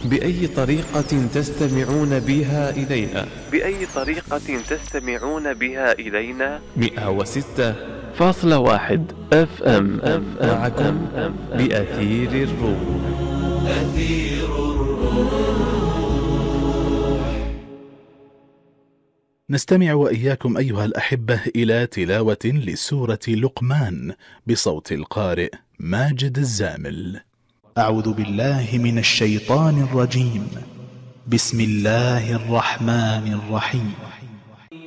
بأي طريقة تستمعون بها إلينا؟ 106.1 FM معكم بأثير الروح. أثير الروح. نستمع وإياكم أيها الأحبة إلى تلاوة لسورة لقمان بصوت القارئ ماجد الزامل. أعوذ بالله من الشيطان الرجيم. بسم الله الرحمن الرحيم.